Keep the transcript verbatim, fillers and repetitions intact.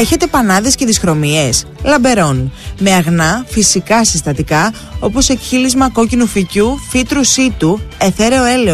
Έχετε πανάδες και δυσχρωμίες? Λαμπερών. Με αγνά φυσικά συστατικά όπως εκχύλισμα κόκκινου φυκιού, φύτρου σίτου, αιθέραιο έλαιο